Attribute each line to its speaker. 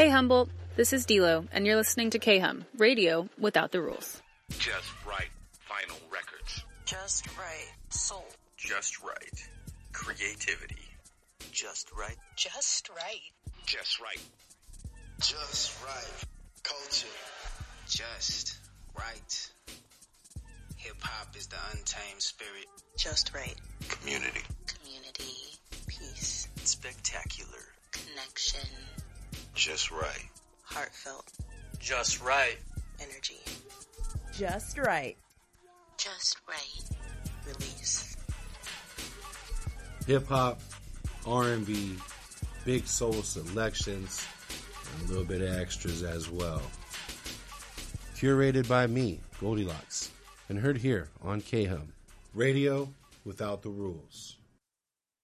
Speaker 1: Hey Humboldt, this is D'Lo, and you're listening to K-Hum, radio without the rules.
Speaker 2: Just right vinyl records.
Speaker 3: Just right soul.
Speaker 4: Just right creativity.
Speaker 3: Just right.
Speaker 5: Just right.
Speaker 2: Just right.
Speaker 6: Just right culture.
Speaker 7: Just right. Hip-hop is the untamed spirit.
Speaker 5: Just right.
Speaker 6: Community.
Speaker 5: Community. Peace.
Speaker 3: Spectacular.
Speaker 5: Connection.
Speaker 6: Just right.
Speaker 5: Heartfelt.
Speaker 4: Just right.
Speaker 5: Energy.
Speaker 8: Just right.
Speaker 5: Just right. Release.
Speaker 9: Hip-hop, R&B, big soul selections, and a little bit of extras as well. Curated by me, Goldilocks, and heard here on K-Hum, radio without the rules.